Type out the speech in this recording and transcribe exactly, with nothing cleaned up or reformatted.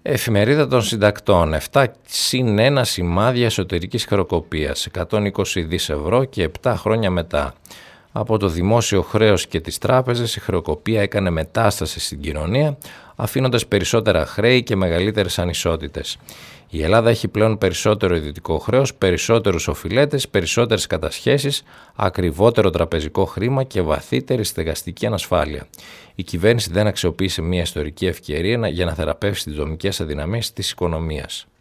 Εφημερίδα των συντακτών. επτά συν ένα σημάδια εσωτερικής χρεοκοπίας, εκατόν είκοσι δισεκατομμύρια ευρώ και επτά χρόνια μετά. Από το δημόσιο χρέος και τις τράπεζες, η χρεοκοπία έκανε μετάσταση στην κοινωνία, αφήνοντας περισσότερα χρέη και μεγαλύτερες ανισότητες. Η Ελλάδα έχει πλέον περισσότερο ιδιωτικό χρέος, περισσότερους οφειλέτες, περισσότερες κατασχέσεις, ακριβότερο τραπεζικό χρήμα και βαθύτερη στεγαστική ανασφάλεια. Η κυβέρνηση δεν αξιοποίησε μια ιστορική ευκαιρία για να θεραπεύσει τις δομικές αδυναμίες της οικονομίας.